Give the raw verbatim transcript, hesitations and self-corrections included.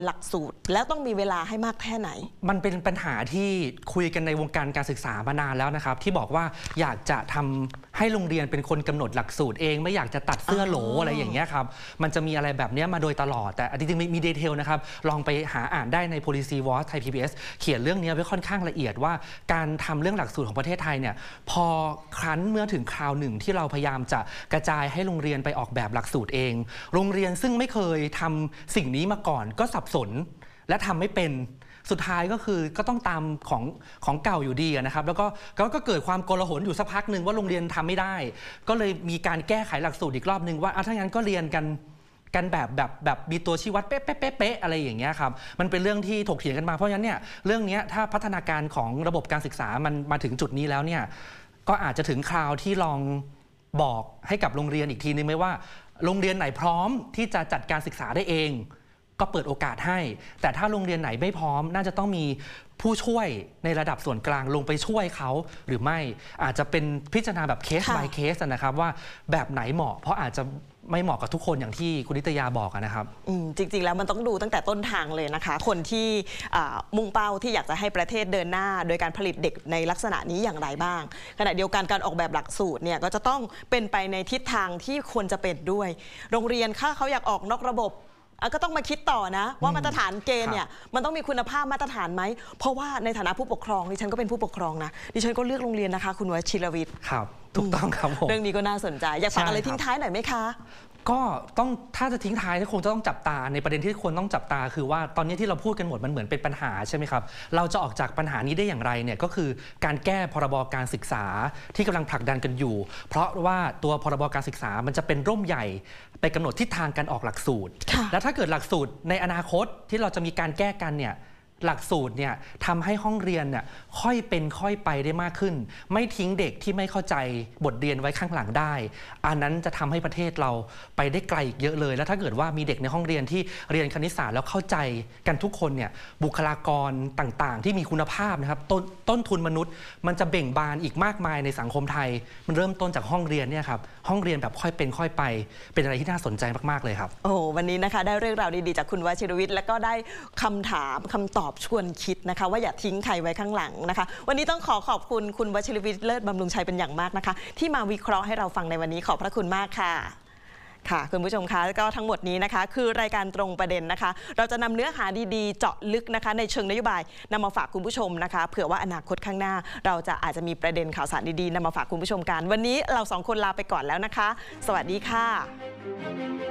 หลักสูตรแล้วต้องมีเวลาให้มากแค่ไหนมันเป็นปัญหาที่คุยกันในวงการการศึกษามานานแล้วนะครับที่บอกว่าอยากจะทำให้โรงเรียนเป็นคนกำหนดหลักสูตรเองไม่อยากจะตัดเสื้อโหลอะไรอย่างเงี้ยครับมันจะมีอะไรแบบนี้มาโดยตลอดแต่จริงๆมีดีเทลนะครับลองไปหาอ่านได้ใน Policy Watch ไทย พี บี เอส เขียนเรื่องนี้ไว้ค่อนข้างละเอียดว่าการทำเรื่องหลักสูตรของประเทศไทยเนี่ยพอครั้นเมื่อถึงคราวหนึ่งที่เราพยายามจะกระจายให้โรงเรียนไปออกแบบหลักสูตรเองโรงเรียนซึ่งไม่เคยทำสิ่งนี้มาก่อนก็สับสนและทำไม่เป็นสุดท้ายก็คือก็ต้องตามของของเก่าอยู่ดีนะครับแล้วก็ก็เกิดความโกลาหลอยู่สักพักหนึ่งว่าโรงเรียนทำไม่ได้ก็เลยมีการแก้ไขหลักสูตรอีกรอบหนึ่งว่าถ้างั้นก็เรียนกันกันแบบแบบแบบมีตัวชี้วัดเป๊ะเป๊ะเป๊ะเป๊ะอะไรอย่างเงี้ยครับมันเป็นเรื่องที่ถกเถียงกันมาเพราะฉะนั้นเนี่ยเรื่องนี้ถ้าพัฒนาการของระบบการศึกษามันมาถึงจุดนี้แล้วเนี่ยก็อาจจะถึงคราวที่ลองบอกให้กับโรงเรียนอีกทีนึงไหมว่าโรงเรียนไหนพร้อมที่จะจัดการศึกษาได้เองก็เปิดโอกาสให้แต่ถ้าโรงเรียนไหนไม่พร้อมน่าจะต้องมีผู้ช่วยในระดับส่วนกลางลงไปช่วยเขาหรือไม่อาจจะเป็นพิจารณาแบบเคส by เคสนะครับว่าแบบไหนเหมาะเพราะอาจจะไม่เหมาะกับทุกคนอย่างที่คุณนิตยาบอกนะครับจริงๆแล้วมันต้องดูตั้งแต่ต้นทางเลยนะคะคนที่มุ่งเป้าที่อยากจะให้ประเทศเดินหน้าโดยการผลิตเด็กในลักษณะนี้อย่างไรบ้างขณะเดียวกันการออกแบบหลักสูตรเนี่ยก็จะต้องเป็นไปในทิศทางที่ควรจะเป็นด้วยโรงเรียนถ้าเขาอยากออกนอกระบบก็ต้องมาคิดต่อนะว่ามาตรฐานเกณฑ์เนี่ยมันต้องมีคุณภาพมาตรฐานไหมเพราะว่าในฐานะผู้ปกครองดิฉันก็เป็นผู้ปกครองนะดิฉันก็เลือกโรงเรียนนะคะคุณวชิรวิทย์ครับถูกต้องครับผมเรื่องนี้ก็น่าสนใจอยากฝากอะไรทิ้งท้ายหน่อยไหมคะก็ต้องถ้าจะทิ้งท้ายคงจะต้องจับตาในประเด็นที่ควรต้องจับตาคือว่าตอนนี้ที่เราพูดกันหมดมันเหมือนเป็นปัญหาใช่ไหมครับเราจะออกจากปัญหานี้ได้อย่างไรเนี่ยก็คือการแก้พรบการศึกษาที่กำลังผลักดันกันอยู่เพราะว่าตัวพรบการศึกษามันจะเป็นร่มใหญ่ไปกำหนดทิศทางการออกหลักสูตรและถ้าเกิดหลักสูตรในอนาคตที่เราจะมีการแก้กันเนี่ยหลักสูตรเนี่ยทำให้ห้องเรียนเนี่ยค่อยเป็นค่อยไปได้มากขึ้นไม่ทิ้งเด็กที่ไม่เข้าใจบทเรียนไว้ข้างหลังได้อันนั้นจะทำให้ประเทศเราไปได้ไกลอีกเยอะเลยแล้วถ้าเกิดว่ามีเด็กในห้องเรียนที่เรียนคณิตศาสตร์แล้วเข้าใจกันทุกคนเนี่ยบุคลากรต่างๆที่มีคุณภาพนะครับต้นต้นทุนมนุษย์มันจะเบ่งบานอีกมากมายในสังคมไทยมันเริ่มต้นจากห้องเรียนเนี่ยครับห้องเรียนแบบค่อยเป็นค่อยไปเป็นอะไรที่น่าสนใจมากๆเลยครับโอ้วันนี้นะคะได้เรื่องราวดีๆจากคุณวชิรวิทย์และก็ได้คำถามคำตอบชวนคิดนะคะว่าอย่าทิ้งใครไว้ข้างหลังนะคะวันนี้ต้องขอขอบคุณคุณวชิรวิทย์เลิศบำรุงชัยเป็นอย่างมากนะคะที่มาวิเคราะห์ให้เราฟังในวันนี้ขอบพระคุณมากค่ะค่ะคุณผู้ชมคะก็ทั้งหมดนี้นะคะคือรายการตรงประเด็นนะคะเราจะนำเนื้อหาดีๆเจาะลึกนะคะในเชิงนโยบายนำมาฝากคุณผู้ชมนะคะเผื่อว่าอนาคตข้างหน้าเราจะอาจจะมีประเด็นข่าวสารดีๆนำมาฝากคุณผู้ชมกันวันนี้เราสองคนลาไปก่อนแล้วนะคะสวัสดีค่ะ